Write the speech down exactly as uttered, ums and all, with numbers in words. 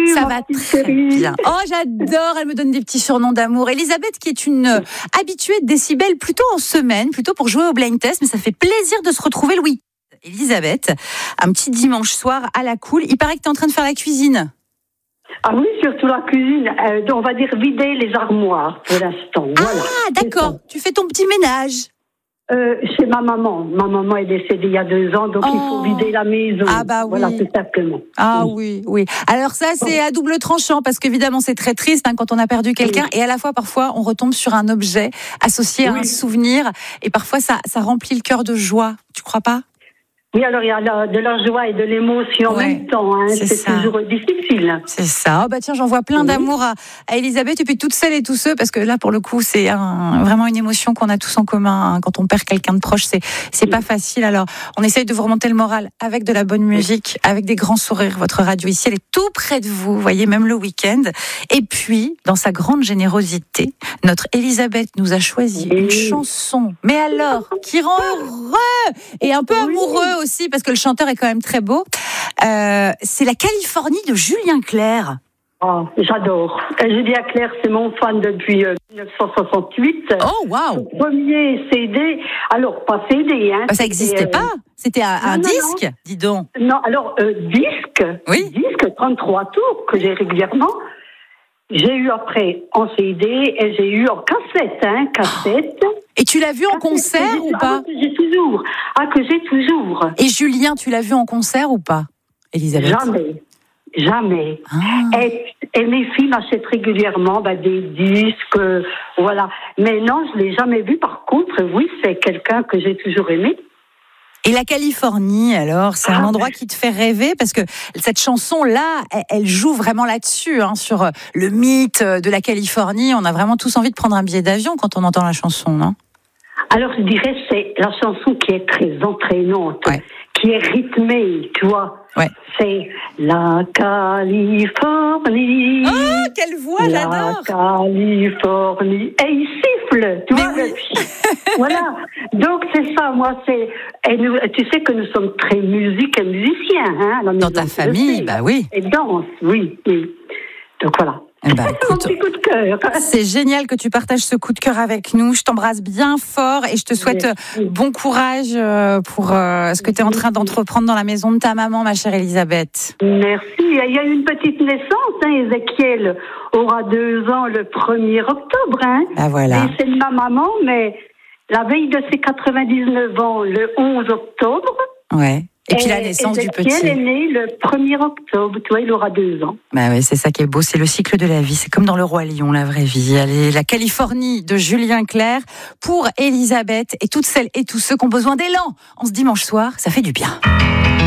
Ça ma va petite très chérie. bien. Oh, j'adore, elle me donne des petits surnoms d'amour. Elisabeth, qui est une euh, habituée de Décibel, plutôt en semaine, plutôt pour jouer au blind test, mais ça fait plaisir de se retrouver le week-end. Elisabeth, un petit dimanche soir à la cool. Il paraît que tu es en train de faire la cuisine. Ah oui, surtout la cuisine. Euh, on va dire vider les armoires pour l'instant. Voilà. Ah, d'accord. Tu fais ton petit ménage. Euh, chez ma maman. Ma maman est décédée il y a deux ans, donc Oh. il faut vider la maison. Ah bah oui. Voilà, tout simplement. Ah oui, oui. Alors ça, c'est à double tranchant, parce qu'évidemment, c'est très triste hein, quand on a perdu quelqu'un, Oui. et à la fois, parfois, on retombe sur un objet associé à Oui. un souvenir, et parfois, ça, ça remplit le cœur de joie. Tu crois pas ? Oui, alors il y a la- de la joie et de l'émotion en Ouais, même temps. Hein. c'est C'est, ça. toujours difficile. C'est ça. Oh bah tiens, j'envoie plein Oui. d'amour à, à Elisabeth, et puis toutes celles et tous ceux, parce que là, pour le coup, c'est un, vraiment une émotion qu'on a tous en commun. Hein. Quand on perd quelqu'un de proche, c'est, c'est pas facile. Alors, on essaye de vous remonter le moral avec de la bonne musique, avec des grands sourires. Votre radio ici, elle est tout près de vous, vous voyez, même le week-end. Et puis, dans sa grande générosité, notre Elisabeth nous a choisi Oui. une chanson. Mais alors, qui rend heureux et un peu Oui. amoureux aussi, parce que le chanteur est quand même très beau. Euh, c'est la Californie de Julien Clerc. Oh, j'adore. Euh, Julien Clerc, c'est mon fan depuis euh, dix-neuf cent soixante-huit. Oh, waouh! Son premier C D, alors pas C D, hein. Bah, ça n'existait c'était, euh, pas. C'était un, un non, non, disque, non. dis donc. Non, alors euh, disque, Oui. disque trente-trois tours que j'ai régulièrement. J'ai eu après en C D et j'ai eu en cassette, hein, cassette. Et tu l'as vu en Cassette, concert que j'ai- ou pas? ah, que j'ai toujours. Ah, que j'ai toujours. Et Julien, tu l'as vu en concert ou pas, Elisabeth? Jamais. Jamais. Ah. Et, et mes filles m'achètent régulièrement bah, des disques, euh, voilà. Mais non, je l'ai jamais vu. Par contre, oui, c'est quelqu'un que j'ai toujours aimé. Et la Californie, alors, c'est un Ah. endroit qui te fait rêver, parce que cette chanson-là, elle, elle joue vraiment là-dessus, hein, sur le mythe de la Californie. On a vraiment tous envie de prendre un billet d'avion quand on entend la chanson, non? Alors, je dirais, c'est la chanson qui est très entraînante, Ouais. qui est rythmée, tu vois. Ouais. C'est la Californie. Oh, quelle voix, La j'adore! Californie. Et il siffle, tu Mais vois. oui. le- Voilà. Donc, c'est ça, moi, c'est. Et nous, tu sais que nous sommes très musiques et musiciens, hein, à la Dans maison, ta tu le famille, sais. bah oui. Et danse, oui, oui. Donc, voilà. Eh ben, C'est mon écoute, petit coup de cœur. c'est génial que tu partages ce coup de cœur avec nous. Je t'embrasse bien fort et je te souhaite Merci. bon courage euh, pour euh, ce que tu es en train d'entreprendre dans la maison de ta maman, ma chère Elisabeth. Merci. Il y a eu une petite naissance, hein. Ézéchiel aura deux ans le premier octobre, hein. Ah voilà. Et c'est de ma maman, mais la veille de ses quatre-vingt-dix-neuf ans, le onze octobre. Ouais. Et puis la naissance du Ézéchiel petit. est né le premier octobre, tu vois, il aura deux ans. Bah ouais, c'est ça qui est beau, c'est le cycle de la vie. C'est comme dans Le Roi Lion, la vraie vie. Allez, la Californie de Julien Clerc pour Elisabeth et toutes celles et tous ceux qui ont besoin d'élan. En ce dimanche soir, ça fait du bien.